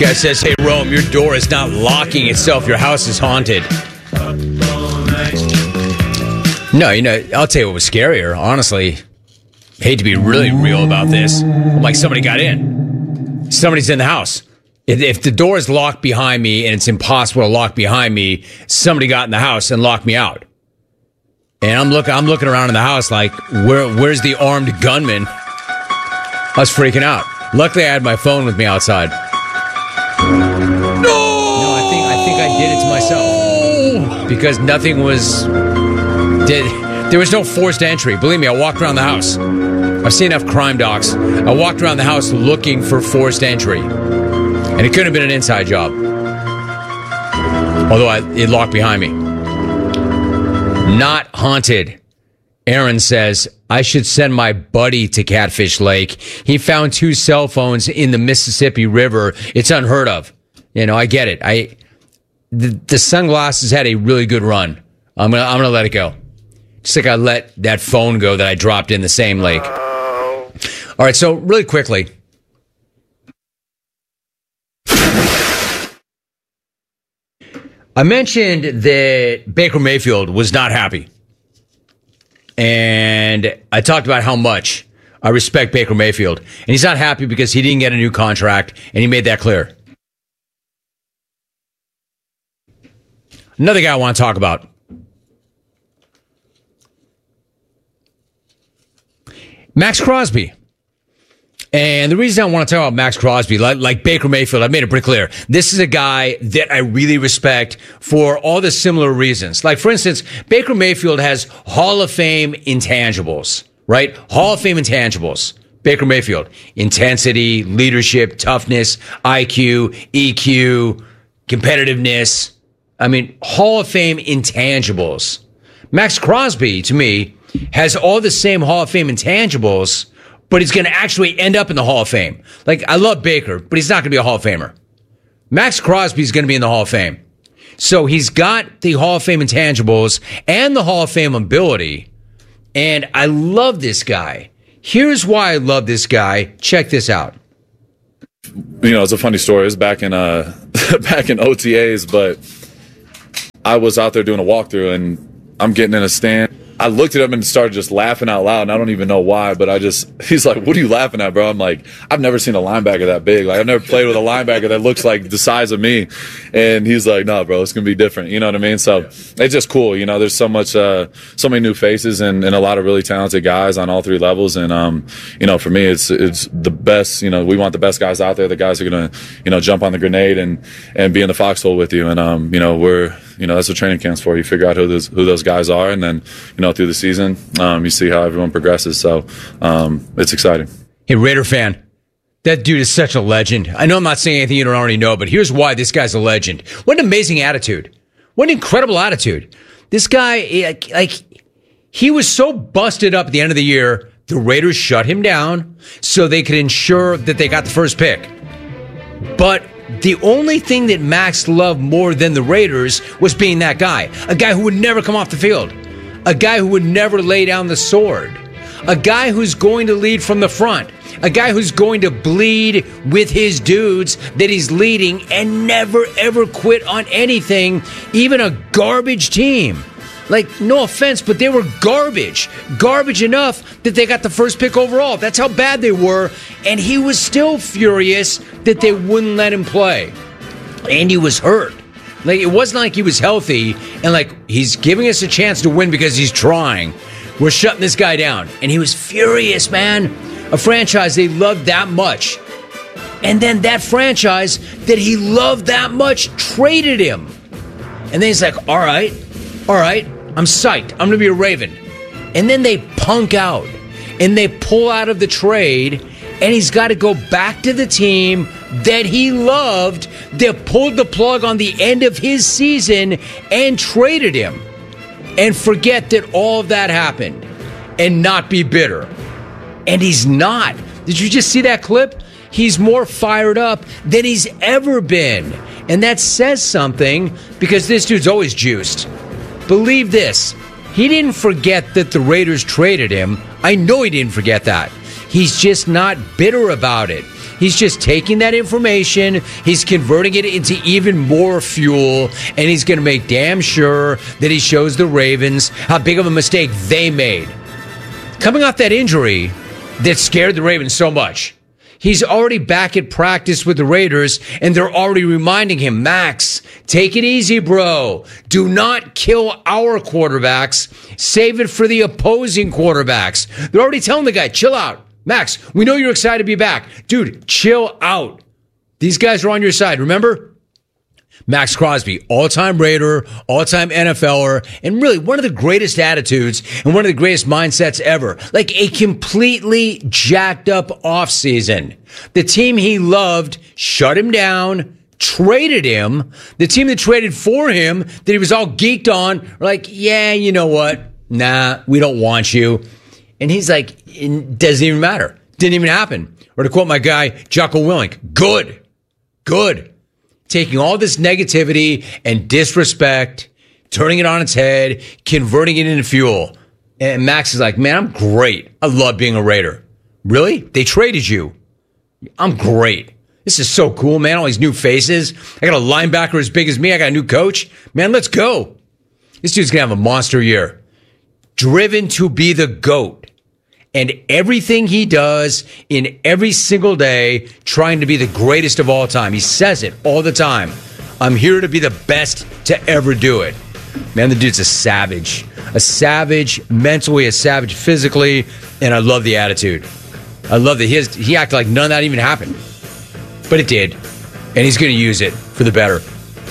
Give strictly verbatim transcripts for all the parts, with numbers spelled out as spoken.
guy says, hey, Rome, your door is not locking itself. Your house is haunted. No, you know, I'll tell you what was scarier. Honestly, hate to be really real about this. I'm like, somebody got in. Somebody's in the house. If, if the door is locked behind me and it's impossible to lock behind me, somebody got in the house and locked me out. And I'm looking, I'm looking around in the house like, where, where's the armed gunman? I was freaking out. Luckily, I had my phone with me outside. No! No, I think I think I did it to myself because nothing was. Did there was no forced entry? Believe me, I walked around the house. I've seen enough crime docs. I walked around the house looking for forced entry, and it couldn't have been an inside job. Although I, it locked behind me. Not haunted. Aaron says, I should send my buddy to Catfish Lake. He found two cell phones in the Mississippi River. It's unheard of. You know, I get it. I the, the sunglasses had a really good run. I'm gonna I'm gonna let it go. Just like I let that phone go that I dropped in the same lake. All right, so really quickly. I mentioned that Baker Mayfield was not happy. And I talked about how much I respect Baker Mayfield. And he's not happy because he didn't get a new contract, and he made that clear. Another guy I want to talk about. Max Crosby. And the reason I want to talk about Max Crosby, like, like Baker Mayfield, I've made it pretty clear. This is a guy that I really respect for all the similar reasons. Like, for instance, Baker Mayfield has Hall of Fame intangibles, right? Hall of Fame intangibles. Baker Mayfield. Intensity, leadership, toughness, I Q, E Q, competitiveness. I mean, Hall of Fame intangibles. Max Crosby, to me, has all the same Hall of Fame intangibles, but he's going to actually end up in the Hall of Fame. Like, I love Baker, but he's not going to be a Hall of Famer. Max Crosby's going to be in the Hall of Fame. So he's got the Hall of Fame intangibles and the Hall of Fame ability. And I love this guy. Here's why I love this guy. Check this out. You know, it's a funny story. It was back in, uh, back in O T As, but I was out there doing a walkthrough, and I'm getting in a stand. I looked at him and started just laughing out loud, and I don't even know why, but I just, he's like, what are you laughing at, bro? I'm like, I've never seen a linebacker that big. Like, I've never played with a linebacker that looks like the size of me. And he's like, no, bro, it's going to be different. You know what I mean? So it's just cool. You know, there's so much, uh, so many new faces and, and a lot of really talented guys on all three levels. And, um, you know, for me, it's, it's the best, you know, we want the best guys out there. The guys are going to, you know, jump on the grenade and, and be in the foxhole with you. And, um, you know, we're, you know, that's what training camp's for. You figure out who those, who those guys are, and then, you know, through the season, um, you see how everyone progresses. So um, it's exciting. Hey, Raider fan, that dude is such a legend. I know I'm not saying anything you don't already know, but here's why this guy's a legend. What an amazing attitude. What an incredible attitude. This guy, like, he was so busted up at the end of the year, the Raiders shut him down so they could ensure that they got the first pick. But the only thing that Max loved more than the Raiders was being that guy. A guy who would never come off the field. A guy who would never lay down the sword. A guy who's going to lead from the front. A guy who's going to bleed with his dudes that he's leading and never, ever quit on anything, even a garbage team. Like, no offense, but they were garbage. Garbage enough that they got the first pick overall. That's how bad they were. And he was still furious that they wouldn't let him play. And he was hurt. Like, it wasn't like he was healthy and like, he's giving us a chance to win because he's trying. We're shutting this guy down. And he was furious, man. A franchise they loved that much. And then that franchise that he loved that much traded him. And then he's like, all right, all right. I'm psyched. I'm going to be a Raven. And then they punk out. And they pull out of the trade. And he's got to go back to the team that he loved, that pulled the plug on the end of his season and traded him. And forget that all of that happened. And not be bitter. And he's not. Did you just see that clip? He's more fired up than he's ever been. And that says something because this dude's always juiced. Believe this, he didn't forget that the Raiders traded him. I know he didn't forget that. He's just not bitter about it. He's just taking that information, he's converting it into even more fuel, and he's going to make damn sure that he shows the Ravens how big of a mistake they made. Coming off that injury that scared the Ravens so much, he's already back at practice with the Raiders, and they're already reminding him, Max, take it easy, bro. Do not kill our quarterbacks. Save it for the opposing quarterbacks. They're already telling the guy, chill out. Max, we know you're excited to be back. Dude, chill out. These guys are on your side, remember? Max Crosby, all-time Raider, all-time N F L er, and really one of the greatest attitudes and one of the greatest mindsets ever. Like a completely jacked up offseason. The team he loved shut him down, traded him. The team that traded for him, that he was all geeked on, were like, yeah, you know what? Nah, we don't want you. And he's like, it doesn't even matter. Didn't even happen. Or to quote my guy, Jocko Willink, good, good. Taking all this negativity and disrespect, turning it on its head, converting it into fuel. And Max is like, man, I'm great. I love being a Raider. Really? They traded you. I'm great. This is so cool, man. All these new faces. I got a linebacker as big as me. I got a new coach. Man, let's go. This dude's going to have a monster year. Driven to be the GOAT. And everything he does in every single day, trying to be the greatest of all time. He says it all the time. I'm here to be the best to ever do it. Man, the dude's a savage. A savage mentally, a savage physically, and I love the attitude. I love that he, has, he acted like none of that even happened. But it did. And he's going to use it for the better.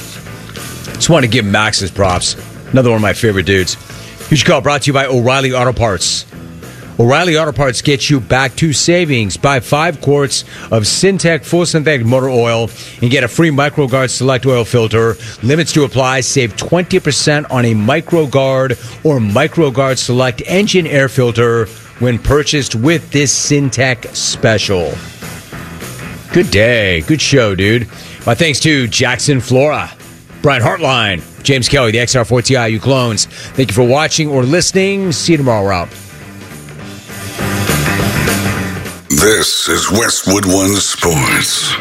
Just want to give Max his props. Another one of my favorite dudes. Here's your call brought to you by O'Reilly Auto Parts. O'Reilly Auto Parts gets you back to savings. Buy five quarts of Syntec full synthetic motor oil and get a free MicroGuard Select Oil filter. Limits to apply. Save twenty percent on a MicroGuard or MicroGuard Select engine air filter when purchased with this Syntec special. Good day. Good show, dude. My thanks to Jackson Flora, Brian Hartline, James Kelly, the X R four T I U clones. Thank you for watching or listening. See you tomorrow, Rob. This is Westwood One Sports.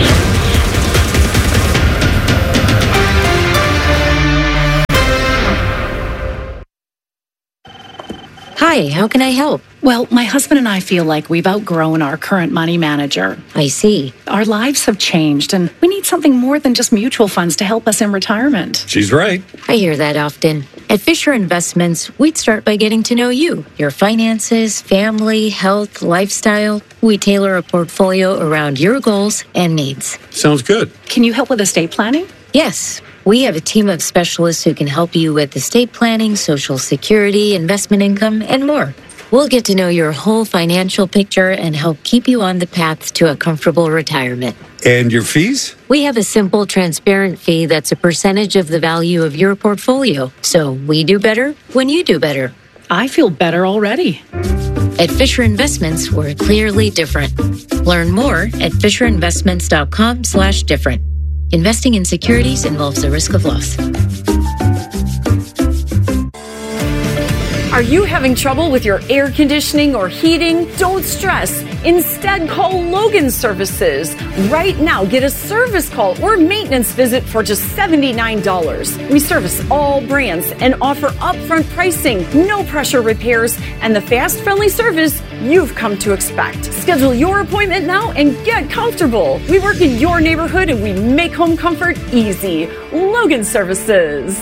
Hi, how can I help? Well, my husband and I feel like we've outgrown our current money manager. I see. Our lives have changed, and we need something more than just mutual funds to help us in retirement. She's right. I hear that often. At Fisher Investments, we'd start by getting to know you, your finances, family, health, lifestyle. We tailor a portfolio around your goals and needs. Sounds good. Can you help with estate planning? Yes. We have a team of specialists who can help you with estate planning, Social Security, investment income, and more. We'll get to know your whole financial picture and help keep you on the path to a comfortable retirement. And your fees? We have a simple, transparent fee that's a percentage of the value of your portfolio. So we do better when you do better. I feel better already. At Fisher Investments, we're clearly different. Learn more at FisherInvestments.com slash different. Investing in securities involves the risk of loss. Are you having trouble with your air conditioning or heating? Don't stress. Instead, call Logan Services. Right now, get a service call or maintenance visit for just seventy-nine dollars. We service all brands and offer upfront pricing, no pressure repairs, and the fast, friendly service you've come to expect. Schedule your appointment now and get comfortable. We work in your neighborhood and we make home comfort easy. Logan Services.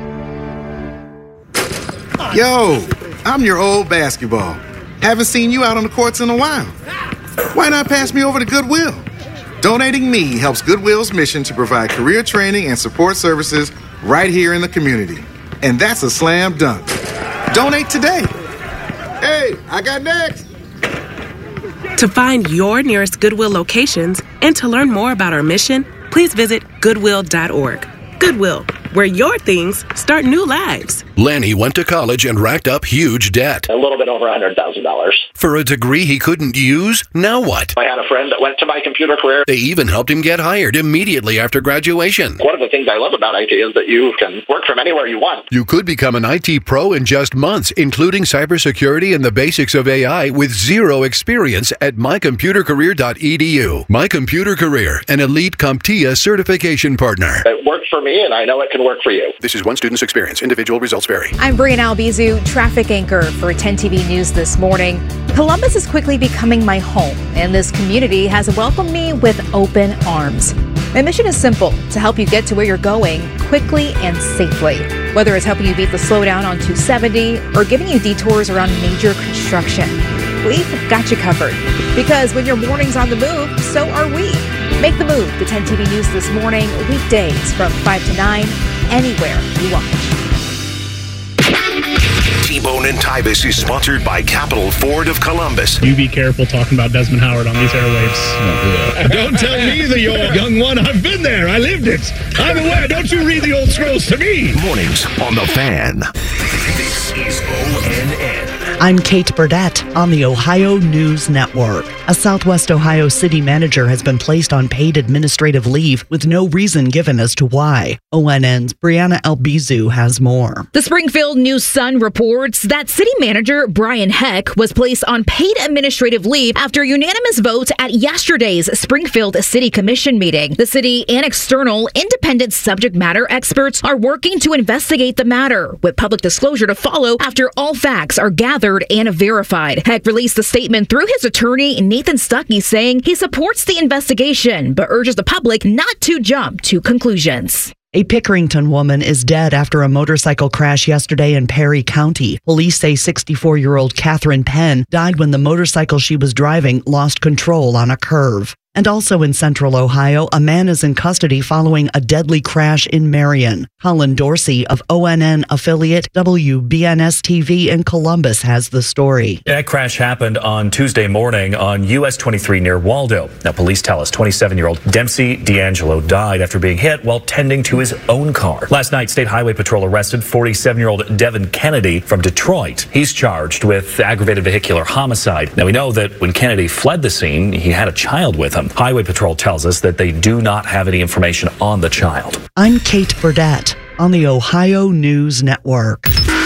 Yo, I'm your old basketball. Haven't seen you out on the courts in a while. Why not pass me over to Goodwill? Donating me helps Goodwill's mission to provide career training and support services right here in the community. And that's a slam dunk. Donate today. Hey, I got next. To find your nearest Goodwill locations and to learn more about our mission, please visit goodwill dot org. Goodwill, where your things start new lives. Lanny went to college and racked up huge debt. A little bit over one hundred thousand dollars. For a degree he couldn't use, now what? I had a friend that went to my computer career. They even helped him get hired immediately after graduation. One of the things I love about I T is that you can work from anywhere you want. You could become an I T pro in just months, including cybersecurity and the basics of A I with zero experience at my computer career dot e d u. My Computer Career, an elite CompTIA certification partner. It worked for me, and I know it can work for you. This is one student's experience. Individual results vary. I'm Brianna Albizu, traffic anchor for ten T V News this morning. Columbus is quickly becoming my home, and this community has welcomed me with open arms. My mission is simple, to help you get to where you're going quickly and safely. Whether it's helping you beat the slowdown on two seventy or giving you detours around major construction, we've got you covered. Because when your morning's on the move, so are we. Make the move to ten T V News this morning, weekdays from five to nine, anywhere you watch. T-Bone and Tybus is sponsored by Capital Ford of Columbus. You be careful talking about Desmond Howard on these airwaves. Oh, yeah. Don't tell me that you're a young one. I've been there. I lived it. I'm aware. Don't you read the old scrolls to me. Mornings on The Fan. This is O N N. I'm Kate Burdett on the Ohio News Network. A Southwest Ohio city manager has been placed on paid administrative leave with no reason given as to why. O N N's Brianna Albizu has more. The Springfield News-Sun reports that city manager Brian Heck was placed on paid administrative leave after a unanimous vote at yesterday's Springfield City Commission meeting. The city and external independent subject matter experts are working to investigate the matter, with public disclosure to follow after all facts are gathered and verified. Heck released a statement through his attorney, Nathan Stuckey, saying he supports the investigation, but urges the public not to jump to conclusions. A Pickerington woman is dead after a motorcycle crash yesterday in Perry County. Police say sixty-four-year-old Catherine Penn died when the motorcycle she was driving lost control on a curve. And also in central Ohio, a man is in custody following a deadly crash in Marion. Colin Dorsey of O N N affiliate W B N S T V in Columbus has the story. That crash happened on Tuesday morning on U S twenty-three near Waldo. Now, police tell us twenty-seven-year-old Dempsey D'Angelo died after being hit while tending to his own car. Last night, State Highway Patrol arrested forty-seven-year-old Devin Kennedy from Detroit. He's charged with aggravated vehicular homicide. Now, we know that when Kennedy fled the scene, he had a child with him. Highway Patrol tells us that they do not have any information on the child. I'm Kate Burdett on the Ohio News Network.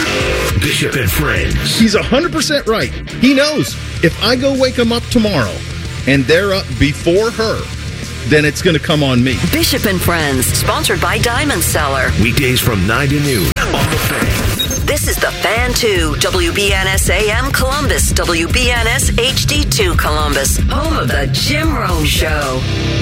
Bishop and Friends. He's one hundred percent right. He knows if I go wake him up tomorrow and they're up before her, then it's going to come on me. Bishop and Friends, sponsored by Diamond Seller. Weekdays from nine to noon on The Fan. This is The Fan two, W B N S A M Columbus, W B N S H D two Columbus, home of the Jim Rome Show.